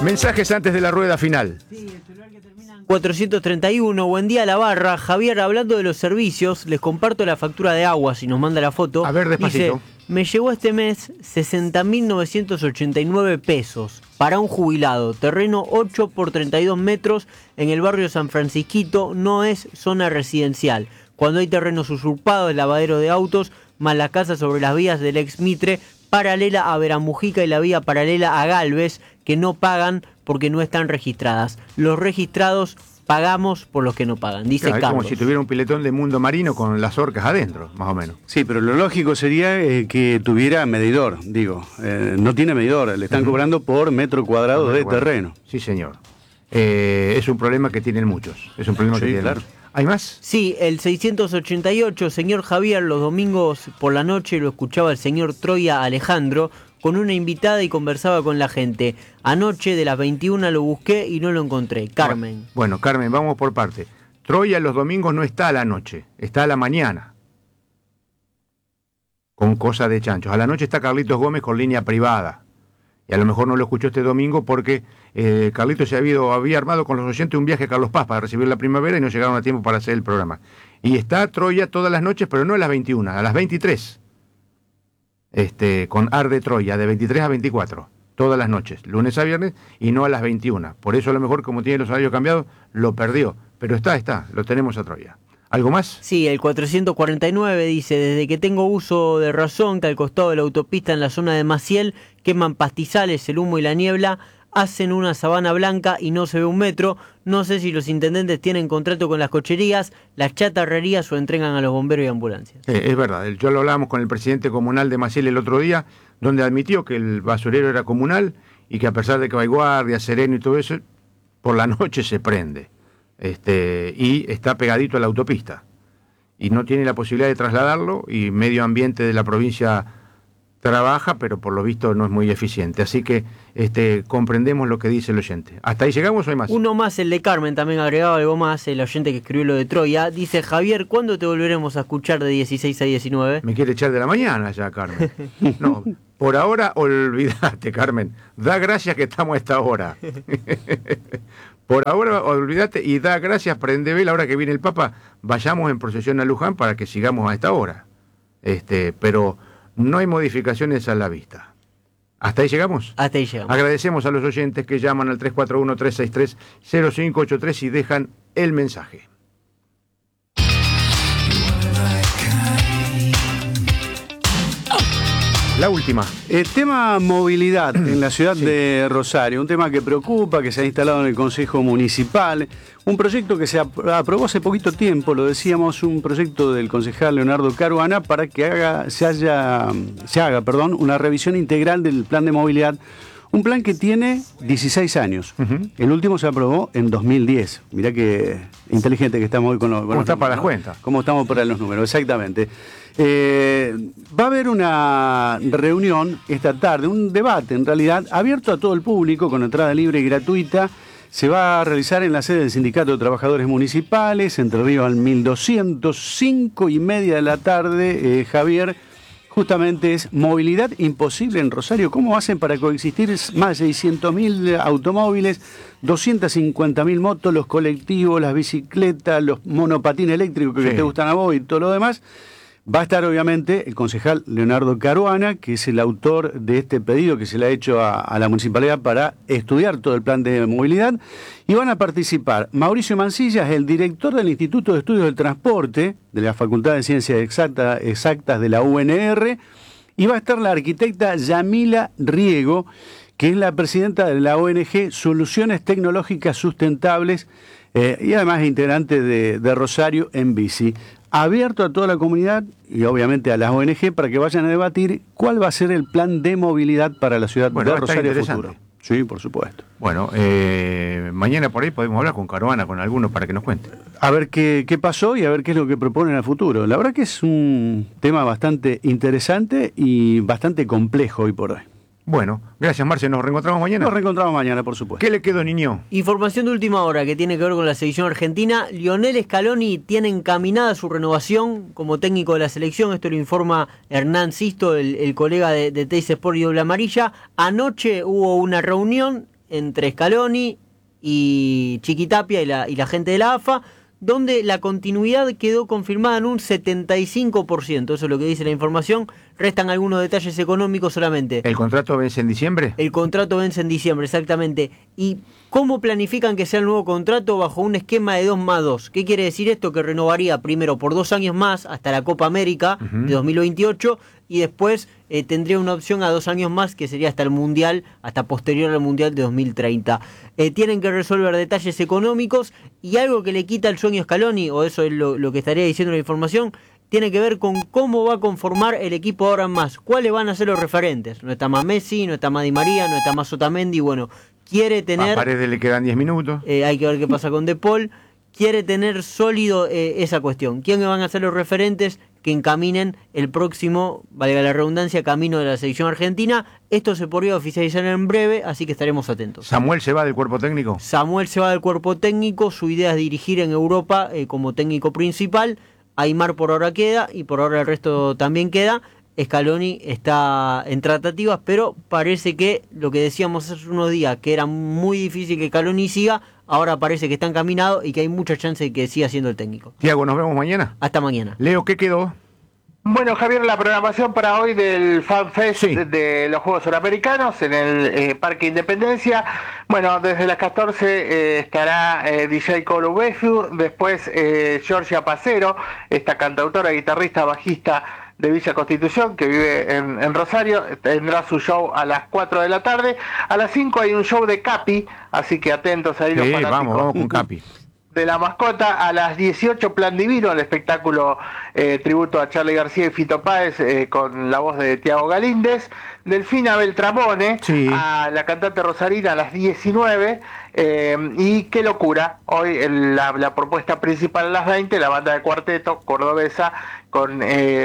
Mensajes antes de la rueda final. Sí, el celular que termina en 431. Buen día, la barra. Javier, hablando de los servicios, les comparto la factura de agua, si nos manda la foto. A ver, despacito. Dice, me llegó este mes 60.989 pesos para un jubilado. Terreno 8 por 32 metros en el barrio San Francisquito. No es zona residencial. Cuando hay terrenos usurpados, lavadero de autos, más la casa sobre las vías del ex Mitre, paralela a Veramujica y la vía paralela a Galvez, que no pagan porque no están registradas. Los registrados pagamos por los que no pagan, dice Claro, es Carlos. como si tuviera un piletón de mundo marino con las orcas adentro, más o menos. Sí, pero lo lógico sería que tuviera medidor, digo. No tiene medidor, le están cobrando por metro cuadrado de terreno. Sí, señor. Es un problema que tienen muchos. Es un problema que tienen claro. muchos. ¿Hay más? Sí, el 688, señor Javier, los domingos por la noche lo escuchaba el señor Troya Alejandro con una invitada y conversaba con la gente. Anoche de las 21 lo busqué y no lo encontré. Carmen. Bueno, Carmen, vamos por parte. Troya los domingos no está a la noche, está a la mañana. Con cosa de chanchos. A la noche está Carlitos Gómez con línea privada. Y a lo mejor no lo escuchó este domingo porque Carlitos había armado con los oyentes un viaje a Carlos Paz para recibir la primavera y no llegaron a tiempo para hacer el programa. Y está Troya todas las noches, pero no a las 21, a las 23. Con Arde Troya, de 23 a 24, todas las noches, lunes a viernes, y no a las 21. Por eso a lo mejor, como tiene los horarios cambiados, lo perdió. Pero está, lo tenemos a Troya. ¿Algo más? Sí, el 449 dice, desde que tengo uso de razón que al costado de la autopista en la zona de Maciel queman pastizales, el humo y la niebla, hacen una sabana blanca y no se ve un metro. No sé si los intendentes tienen contrato con las cocherías, las chatarrerías o entregan a los bomberos y ambulancias. Es verdad, yo lo hablábamos con el presidente comunal de Maciel el otro día, donde admitió que el basurero era comunal y que a pesar de que hay guardia, sereno y todo eso, por la noche se prende. Y está pegadito a la autopista. Y no tiene la posibilidad de trasladarlo y Medio Ambiente de la provincia trabaja, pero por lo visto no es muy eficiente. Así que comprendemos lo que dice el oyente. ¿Hasta ahí llegamos o hay más? Uno más, el de Carmen, también agregaba algo más, el oyente que escribió lo de Troya. Dice, Javier, ¿cuándo te volveremos a escuchar de 16 a 19? Me quiere echar de la mañana ya, Carmen. No, por ahora olvídate, Carmen. Da gracias que estamos a esta hora. Por ahora olvídate y da gracias, prende vela, ahora que viene el Papa, vayamos en procesión a Luján para que sigamos a esta hora. Pero no hay modificaciones a la vista. ¿Hasta ahí llegamos? Hasta ahí llegamos. Agradecemos a los oyentes que llaman al 341-363-0583 y dejan el mensaje. La última. Tema movilidad en la ciudad de Rosario, un tema que preocupa, que se ha instalado en el Consejo Municipal, un proyecto que se aprobó hace poquito tiempo, lo decíamos, un proyecto del concejal Leonardo Caruana para que se haga una revisión integral del plan de movilidad, un plan que tiene 16 años. El último se aprobó en 2010. Mirá qué inteligente que estamos hoy con los ¿Cómo está para números, las cuentas? ¿Cómo estamos para los números? Exactamente. Va a haber una reunión esta tarde, un debate en realidad, abierto a todo el público, con entrada libre y gratuita. Se va a realizar en la sede del Sindicato de Trabajadores Municipales, Entre Ríos al 1200, 5:30 de la tarde, Javier. Justamente es movilidad imposible en Rosario. ¿Cómo hacen para coexistir más de 600.000 automóviles, 250.000 motos, los colectivos, las bicicletas, los monopatines eléctricos que te gustan a vos y todo lo demás? Va a estar obviamente el concejal Leonardo Caruana, que es el autor de este pedido que se le ha hecho a la municipalidad para estudiar todo el plan de movilidad. Y van a participar Mauricio Mancillas, el director del Instituto de Estudios del Transporte, de la Facultad de Ciencias Exactas de la UNR, y va a estar la arquitecta Yamila Riego, que es la presidenta de la ONG Soluciones Tecnológicas Sustentables y además es integrante de Rosario en Bici. Abierto a toda la comunidad y obviamente a las ONG para que vayan a debatir cuál va a ser el plan de movilidad para la ciudad de Rosario futuro. Sí, por supuesto. Bueno, mañana por ahí podemos hablar con Caruana, con alguno, para que nos cuente. A ver qué pasó y a ver qué es lo que proponen a futuro. La verdad que es un tema bastante interesante y bastante complejo hoy por hoy. Bueno, gracias, Marce. ¿Nos reencontramos mañana? Nos reencontramos mañana, por supuesto. ¿Qué le quedó, niño? Información de última hora que tiene que ver con la selección argentina. Lionel Scaloni tiene encaminada su renovación como técnico de la selección. Esto lo informa Hernán Sisto, el colega de Teis Sport y Doble Amarilla. Anoche hubo una reunión entre Scaloni y Chiquitapia y la gente de la AFA, donde la continuidad quedó confirmada en un 75%, eso es lo que dice la información. Restan algunos detalles económicos solamente. ¿El contrato vence en diciembre? El contrato vence en diciembre, exactamente. ¿Y cómo planifican que sea el nuevo contrato? Bajo un esquema de 2+2. ¿Qué quiere decir esto? Que renovaría primero por 2 años más hasta la Copa América de 2028 y después tendría una opción a 2 años más que sería hasta el Mundial, hasta posterior al Mundial de 2030. Tienen que resolver detalles económicos y algo que le quita el sueño a Scaloni, o eso es lo que estaría diciendo la información, tiene que ver con cómo va a conformar el equipo ahora más. ¿Cuáles van a ser los referentes? No está más Messi, no está más Di María, no está más Otamendi. Bueno, quiere tener... A Paredes le quedan 10 minutos. Hay que ver qué pasa con De Paul. Quiere tener sólido esa cuestión. ¿Quiénes van a ser los referentes que encaminen el próximo, valga la redundancia, camino de la selección argentina? Esto se podría oficializar en breve, así que estaremos atentos. ¿Samuel se va del cuerpo técnico? Samuel se va del cuerpo técnico. Su idea es dirigir en Europa como técnico principal. Aimar por ahora queda y por ahora el resto también queda. Scaloni está en tratativas, pero parece que lo que decíamos hace unos días, que era muy difícil que Scaloni siga, ahora parece que está encaminado y que hay mucha chance de que siga siendo el técnico. Tiago, nos vemos mañana. Hasta mañana. Leo, ¿qué quedó? Bueno, Javier, la programación para hoy del FanFest de los Juegos Suramericanos en el Parque Independencia. Bueno, desde las 14 estará DJ Colo Befiu, después Georgia Pacero, esta cantautora, guitarrista, bajista de Villa Constitución, que vive en Rosario, tendrá su show a las 4 de la tarde. A las 5 hay un show de Capi, así que atentos ahí los fanáticos. Vamos con Capi. De la mascota. A las 18 Plan Divino, el espectáculo tributo a Charly García y Fito Páez con la voz de Tiago Galíndez. Delfina Beltramone, a la cantante rosarina, a las 19. Y qué locura, hoy la propuesta principal a las 20, la banda de cuarteto cordobesa con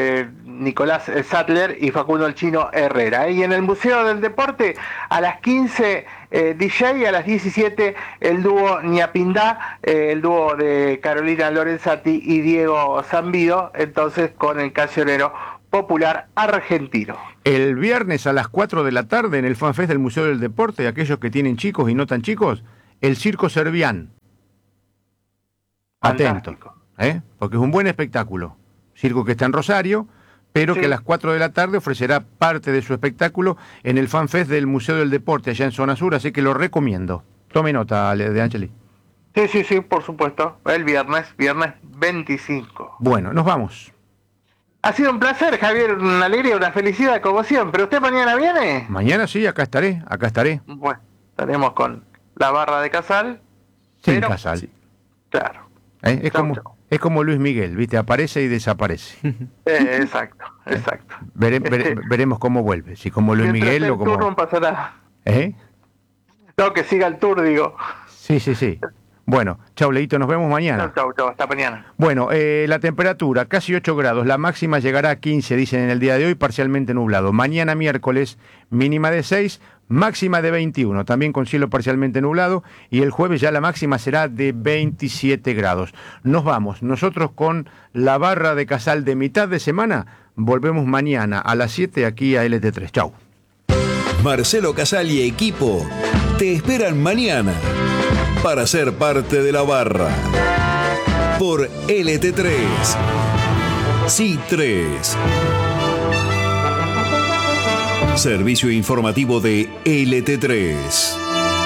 Nicolás Sattler y Facundo el Chino Herrera. Y en el Museo del Deporte, a las 15 DJ, a las 17 el dúo Ñapindá, el dúo de Carolina Lorenzati y Diego Zambido, entonces con el cancionero popular argentino. El viernes a las 4 de la tarde en el FanFest del Museo del Deporte, aquellos que tienen chicos y no tan chicos, el Circo Servián. Atento, porque es un buen espectáculo. Circo que está en Rosario, pero que a las 4 de la tarde ofrecerá parte de su espectáculo en el FanFest del Museo del Deporte, allá en Zona Sur, así que lo recomiendo. Tome nota, de Angeli. Sí, por supuesto. El viernes 25. Bueno, nos vamos. Ha sido un placer, Javier, una alegría, una felicidad como siempre. ¿Usted mañana viene? Mañana sí, acá estaré. Bueno, estaremos con la barra de Casal. Sin Casal. Sí, claro. Es como Luis Miguel, ¿viste? Aparece y desaparece. Exacto. Veremos cómo vuelve. Si como Luis Miguel o como... El tour no pasará. No, que siga el tour, digo. Sí. Bueno, chau, Leito, nos vemos mañana. Chau, hasta mañana. Bueno, la temperatura, casi 8 grados. La máxima llegará a 15, dicen en el día de hoy, parcialmente nublado. Mañana miércoles, mínima de 6, máxima de 21, también con cielo parcialmente nublado. Y el jueves ya la máxima será de 27 grados. Nos vamos, nosotros con la barra de Casal de mitad de semana. Volvemos mañana a las 7 aquí a LT3. Chau. Marcelo Casal y equipo te esperan mañana para ser parte de la barra por LT3. Sí 3. Servicio informativo de LT3.